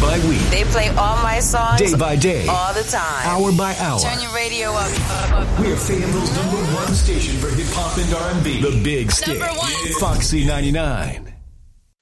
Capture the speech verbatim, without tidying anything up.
by week. They play all my songs. Day by day. All the time. Hour by hour. Turn your radio up. We're Fayetteville's number one station for hip-hop and R and B. The Big Stick. Number one. Foxy ninety-nine.